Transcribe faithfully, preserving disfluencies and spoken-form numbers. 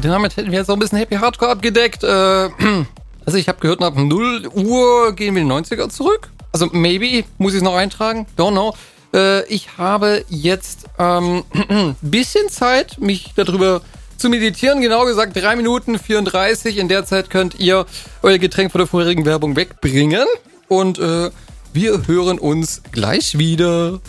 damit hätten wir jetzt auch ein bisschen Happy Hardcore abgedeckt. Äh, also ich habe gehört, ab null Uhr gehen wir in die neunziger zurück. Also maybe, muss ich es noch eintragen? Don't know. Äh, ich habe jetzt ähm, ein bisschen Zeit, mich darüber zu meditieren. Genau gesagt drei Minuten vierunddreißig. In der Zeit könnt ihr euer Getränk von der vorherigen Werbung wegbringen. Und äh, wir hören uns gleich wieder.